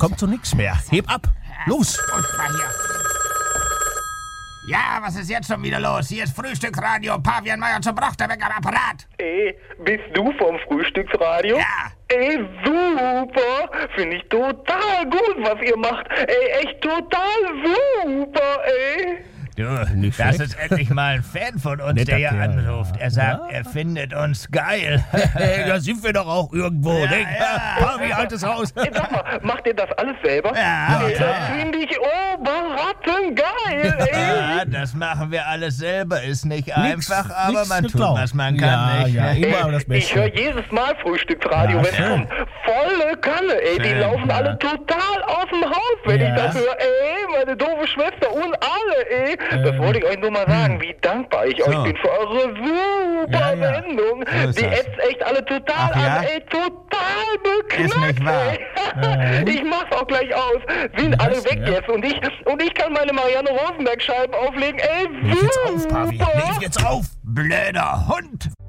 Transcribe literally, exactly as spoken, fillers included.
kommt zu nix mehr. Heb ab. Los. Furchtbar hier. Ja, was ist jetzt schon wieder los? Hier ist Frühstücksradio, Pavian Meier zum Brochterbeck am Apparat. Ey, bist du vom Frühstücksradio? Ja. Ey, super. Finde ich total gut, was ihr macht. Ey, echt total super, ey. Du, Nicht das schlecht. ist endlich mal ein Fan von uns, Netter der hier Kerl, anruft. Er sagt, ja. er findet uns geil. Hey, da sind wir doch auch irgendwo. Ja, Denk, ja. Pavi, altes Haus. Ey, sag mal, macht ihr das alles selber? Ja, Ey, klar. das finde ich oberrattengeil, ey. Ja, das machen wir alles selber. Ist nicht einfach, aber nix man tut, geklaut. was man kann. Ja, nicht? ja, Ey, immer das ich Beste. höre jedes Mal Frühstücksradio, Ja, wenn es schön. kommt. Volle Kanne, ey. Die Schön, laufen ja. alle total aus dem Haus, wenn Ja. ich das höre. Ey, meine doofe Schwester und alle, ey. Das Ähm. wollte ich euch nur mal sagen, wie dankbar ich euch bin für eure super Ja, ja. Sendung. So ist Die das. ätzt echt alle total Ach, ja? an, ey. Total beknackt, Ist nicht wahr. ey. Ich mach's auch gleich aus. Sind alle Was? weg Ja. jetzt. Und ich, und ich kann meine Marianne Rosenberg-Scheiben auflegen. Ey, Leg jetzt auf, Pavi. super. Leg jetzt auf. Blöder Hund.